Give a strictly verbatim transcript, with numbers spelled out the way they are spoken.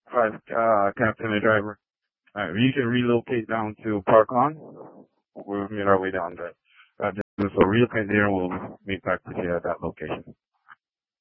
Five, uh, captain and driver. Alright, you can relocate down to Park On. We'll meet our way down there. Uh, just, so relocate there and we'll meet back with you at that location.